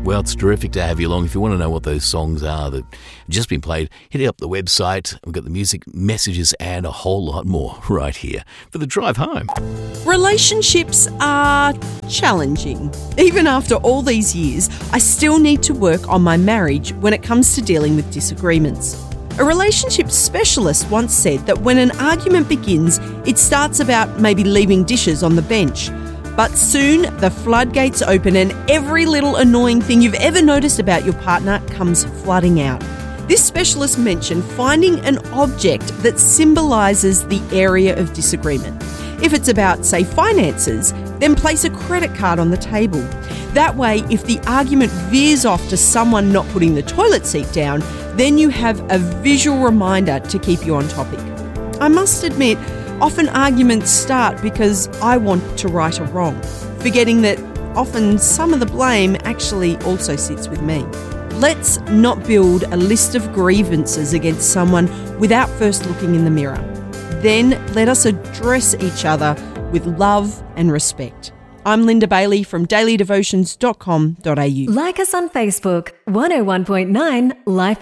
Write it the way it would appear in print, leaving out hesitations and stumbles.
Well, it's terrific to have you along. If you want to know what those songs are that have just been played, hit up the website. We've got the music, messages, and a whole lot more right here for the drive home. Relationships are challenging. Even after all these years, I still need to work on my marriage when it comes to dealing with disagreements. A relationship specialist once said that when an argument begins, it starts about maybe leaving dishes on the bench. But soon the floodgates open and every little annoying thing you've ever noticed about your partner comes flooding out. This specialist mentioned finding an object that symbolises the area of disagreement. If it's about, say, finances, then place a credit card on the table. That way, if the argument veers off to someone not putting the toilet seat down, then you have a visual reminder to keep you on topic. I must admit, often arguments start because I want to right a wrong, forgetting that often some of the blame actually also sits with me. Let's not build a list of grievances against someone without first looking in the mirror. Then let us address each other with love and respect. I'm Linda Bailey from dailydevotions.com.au. Like us on Facebook, 101.9 Life